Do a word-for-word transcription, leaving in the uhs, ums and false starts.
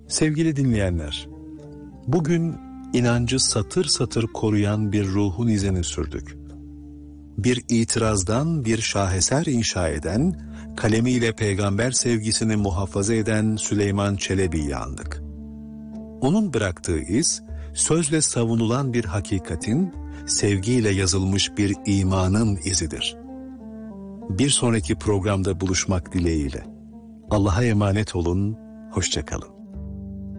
Sevgili dinleyenler, bugün inancı satır satır koruyan bir ruhun izini sürdük. Bir itirazdan bir şaheser inşa eden, kalemiyle peygamber sevgisini muhafaza eden Süleyman Çelebi'yi andık. Onun bıraktığı iz, sözle savunulan bir hakikatin, sevgiyle yazılmış bir imanın izidir. Bir sonraki programda buluşmak dileğiyle. Allah'a emanet olun, hoşça kalın.